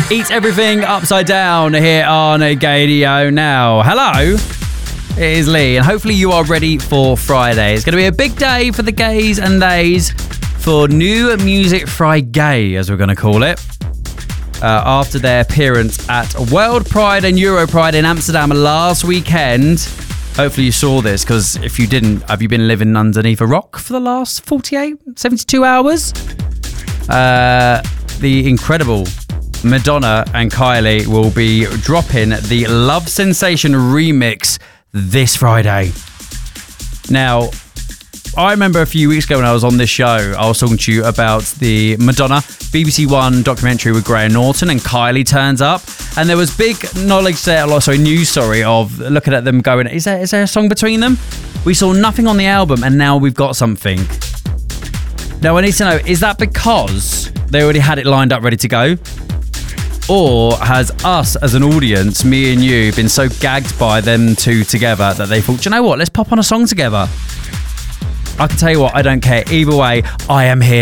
Eats Everything Upside Down here on Gaydio now. Hello, it is Lee, and hopefully you are ready for Friday. It's going to be a big day for the gays and theys for New Music Friday, as we're going to call it. After their appearance at World Pride and Euro Pride in Amsterdam last weekend. Hopefully you saw this, because if you didn't, have you been living underneath a rock for the last 72 hours? The incredible Madonna and Kylie will be dropping the Love Sensation remix this Friday. Now, I remember a few weeks ago when I was on this show, I was talking to you about the Madonna BBC One documentary with Graham Norton, and Kylie turns up, and there was big news story of looking at them going, is there a song between them? We saw nothing on the album, and now we've got something. Now I need to know, is that because they already had it lined up ready to go? Or has us as an audience, me and you, been so gagged by them two together that they thought, do you know what, let's pop on a song together? I can tell you what, I don't care. Either way, I am here